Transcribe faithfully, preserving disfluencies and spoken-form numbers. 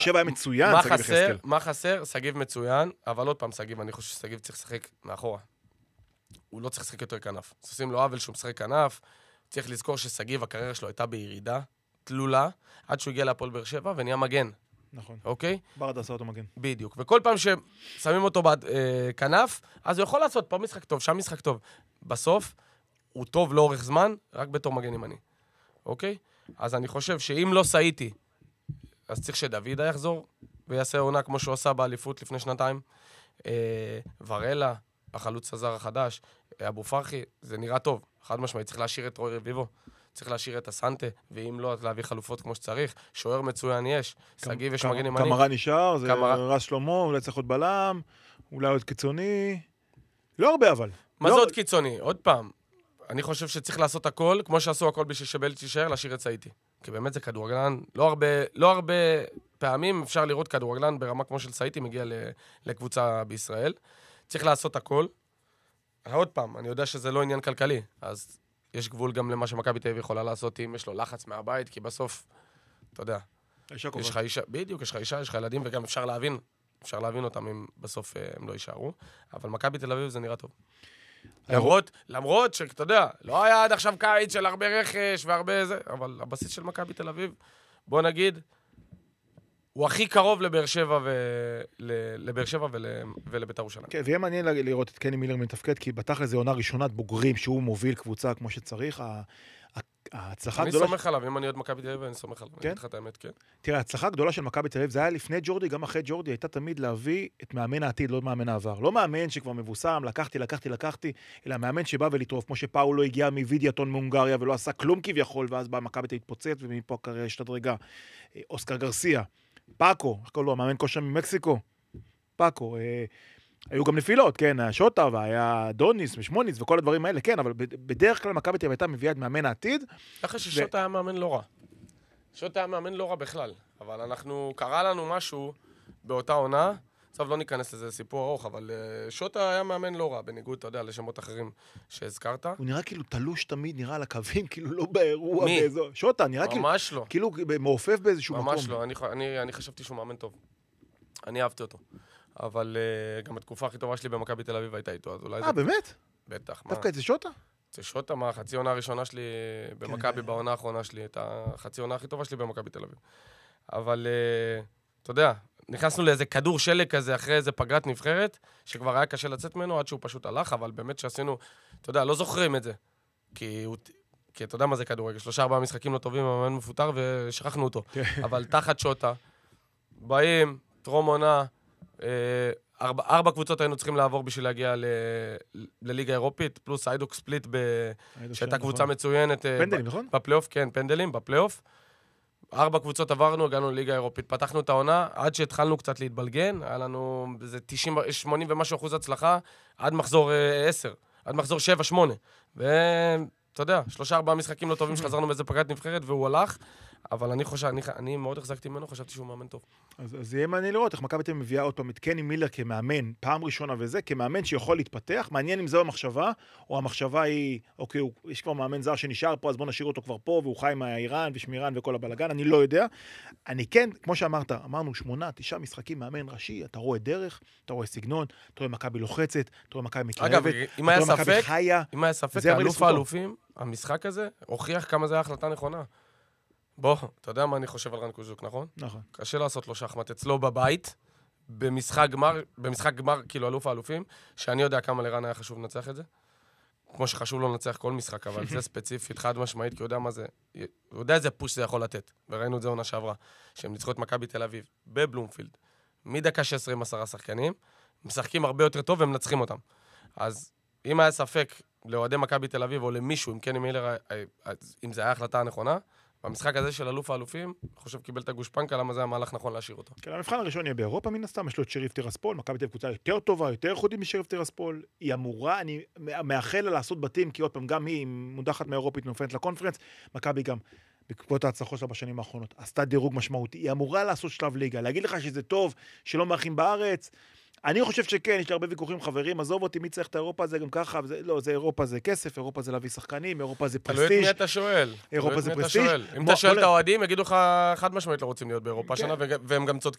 שבע היה מצוין, מה שגיב חסר? יחזקאל. מה חסר? שגיב מצוין, אבל עוד פעם, שגיב, אני חושב ששגיב צריך לשחק מאחורה. הוא לא צריך לשחק יותר כנף. עושים לו עוול שהוא משחק כנף, צריך לזכור ששגיב, הקריירה שלו הייתה בירידה, תלולה, עד שהוא הגיע להפועל באר שבע ונהיה מגן. נכון. אוקיי? ברדה עשה אותו מגן. בדיוק. וכל פעם ששמים אותו בכנף, אז הוא יכול לעשות פה משחק טוב, שם משחק טוב. בסוף, הוא טוב לאורך זמן, רק בתור מגן ימני. אוקיי? אז אני חושב שאם לא סעיתי, אז צריך שדוידה יחזור, ויעשה עונה כמו שהוא עשה באליפות לפני שנתיים. אה, ורלה, החלוץ הזר החדש, אבו פרחי, זה נראה טוב. חד משמעית, צריך להשאיר את רוי רביבו, צריך להשאיר את הסנטה, ואם לא, אז להביא חלופות כמו שצריך. שוער מצוין יש, סגיב יש מגן ימני. קמרה נשאר, זה קמרה... רז שלמה, אולי צריך עוד בלם, אולי עוד קיצוני. לא הרבה אבל. מה לא... זה עוד קיצוני? עוד פעם, אני חושב שצריך לעשות הכל, כמו שעשו הכל בשביל שבלט יישאר, להשאיר את סעיתי. כי באמת זה כדורגלן, לא הרבה, לא הרבה פעמים אפשר לראות כדורגלן ברמה כמו של סעיתי, מגיע לקבוצה בישראל. צריך לעשות הכל. עוד פעם, אני יודע שזה לא עניין כלכלי, אז יש גבול גם למה שמכבי תל אביב יכולה לעשות אם יש לו לחץ מהבית, כי בסוף, אתה יודע, יש לך אישה, בדיוק, יש לך אישה, יש לך ילדים, וגם אפשר להבין, אפשר להבין אותם אם בסוף הם לא יישארו, אבל מכבי תל אביב זה נראה טוב. למרות, למרות שאתה יודע, לא היה עד עכשיו קיץ של הרבה רכש והרבה זה, אבל הבסיס של מכבי תל אביב, בוא נגיד, הוא הכי קרוב לבאר שבע ולבאר שבע ולבית"ר ירושלים. כן, ויהיה מעניין לראות את קני מילר מתפקד, כי בתכל'ס זה עונה ראשונת בוגרים שהוא מוביל קבוצה כמו שצריך. ההצלחה הגדולה... אני סומך עליו, אם אני עוד מכבי תל אביב, אני סומך עליו. אני אגיד לך את האמת, כן. תראה, ההצלחה הגדולה של מכבי תל אביב, זה היה לפני ג'ורדי, גם אחרי ג'ורדי, הייתה תמיד להביא את מאמן העתיד, לא מאמן העבר. לא מאמן שכבר מבוסם, לקחתי, לקחתי, לקחתי, אלא מאמן שבא ולטרוף, כמו שפאולו הגיע מווידיאטון מהונגריה, ולא עשה כלום כביכול, ואז בא מכבי תל אביב התפוצץ, ומפה הקריירה השתדרגה. אוסקר גרסיה, פאקו, איך קוראים לו, מאמן כושר ממקסיקו, פאקו, אה, היו גם נפילות, כן, היה שוטה, והיה דוניס ושמוניס, וכל הדברים האלה, כן, אבל בדרך כלל מכבי תל אביב הייתה מביאה את מאמן העתיד. ככה ששוטה היה מאמן לא רע. שוטה היה מאמן לא רע בכלל, אבל אנחנו, קרה לנו משהו באותה עונה, עכשיו לא ניכנס לזה סיפור ארוך, אבל שוטה היה מאמן לא רע, בניגוד, אתה יודע, לשמות אחרים שהזכרת. הוא נראה כאילו תלוש תמיד, נראה על הקווים, כאילו לא באירוע. מי? באיזו... שוטה, נראה כאילו... ממש לא. כאילו מעופף באיזשהו ממש מקום. ממש לא, אני, אני, אני חשבתי שהוא מאמן טוב. אני אהבתי אותו. אבל uh, גם התקופה הכי טובה שלי במכבי תל אביב הייתה איתו, אז אולי... אה, באמת? בטח, מה? דווקא את זה שוטה? זה שוטה, מה? החצי עונה הראשונה שלי במכבי, בעונה האחרונה שלי, את החצי עונה הכי טובה שלי במכבי תל אביב. אבל, uh, אתה יודע, נכנסנו לאיזה כדור שלג כזה, אחרי איזה פגרת נבחרת, שכבר היה קשה לצאת ממנו, עד שהוא פשוט הלך, אבל באמת שעשינו, אתה יודע, לא זוכרים את זה. כי הוא... כי אתה יודע מה זה כדורגל, שלושה ארבעה משחקים לא טובים, המאמן מפוטר, ושכחנו אותו. אבל תחת שוטה, באים, טרום עונה, ארבע, ארבע קבוצות היינו צריכים לעבור בשביל להגיע ל, לליגה אירופית, פלוס איידוק ספליט, ב, שהייתה קבוצה נכון. מצוינת. פנדלים, נכון? בפלייאוף, כן, פנדלים, בפלייאוף. ארבע קבוצות עברנו, הגענו לליגה אירופית, פתחנו את העונה, עד שהתחלנו קצת להתבלגן, היה לנו איזה תשעים, שמונים ומשהו אחוז הצלחה, עד מחזור עשר, עד מחזור שבע, שמונה. ו... אתה יודע, שלושה ארבעה משחקים לא טובים שחזרנו באיזה פגרת נבחרת, והוא הלך, אבל אני חושב, אני, אני מאוד החזקתי ממנו, חשבתי שהוא מאמן טוב. אז, אז יהיה מעניין לראות איך מכבי תל אביב מביאה עוד פעם את קני מילר כמאמן, פעם ראשונה וזה, כמאמן שיכול להתפתח, מעניין אם זו המחשבה, או המחשבה היא, אוקיי, יש כבר מאמן זר שנשאר פה, אז בוא נשאיר אותו כבר פה, והוא חי עם האיראן ושמירן וכל הבלגן, אני לא יודע. אני כן, כמו שאמרת, אמרנו שמונה, תשעה משחקים מאמן ראשי, אתה רואה דרך, אתה רואה סגנון, אתה רואה מכבי לוחצת, אתה רואה מכבי מקרבת, אתה רואה מכבי חיה. אם היה ספק, האלוף האלופים, המשחק הזה הוכיח כמה זה היה החלטה נכונה. בוא, אתה יודע מה אני חושב על רן קוז'וק, נכון? נכון. קשה לעשות לו שחמט אצלו בבית, במשחק גמר, במשחק גמר, כאילו אלוף האלופים, שאני יודע כמה לרן היה חשוב לנצח את זה. כמו שחשוב לו לנצח כל משחק, אבל זה ספציפית, חד משמעית, כי הוא יודע מה זה, הוא יודע איזה פוש זה יכול לתת. וראינו את זה עונה שעברה, שהם ניצחו את מכבי תל אביב, בבלומפילד, מדקה שש עשרה עם עשרה שחקנים, משחקים הרבה יותר טוב והם מנצחים אותם. אז אם היה ספק לאוהדי מכבי תל אביב או למישהו, אם קני מילר, אם זה היה החלטה הנכונה, במשחק הזה של אלוף האלופים, חושב קיבל את הגושפנקה, למה זה המהלך נכון להשאיר אותו. כן, המבחן הראשון יהיה באירופה מן הסתם, יש לו את שריף טירספול, מכבי תל אביב קבוצה יותר טובה, יותר איכותית משריף טירספול, היא אמורה, אני מאחל לה לעשות בתים, כי עוד פעם, גם היא מודחת מאירופית נופלת לקונפרנס, מכבי גם, בעקבות ההצלחות שלה בשנים האחרונות, עשתה דירוג משמעותי, היא אמורה לעשות שלב ליגה, להגיד לך שזה טוב, שלא מארחים בארץ, אני חושב שכן, יש לי הרבה ויכוחים חברים, עזוב אותי, מי צריך את אירופה, זה גם ככה, וזה, לא, זה אירופה זה כסף, אירופה זה להביא שחקנים, אירופה זה פרסטיג'. תלוי את מי אתה שואל. אירופה זה פרסטיג'. אם אתה שואל את האוהדים, יגידו לך חד משמעית לא רוצים להיות באירופה השנה, והם גם צודקים.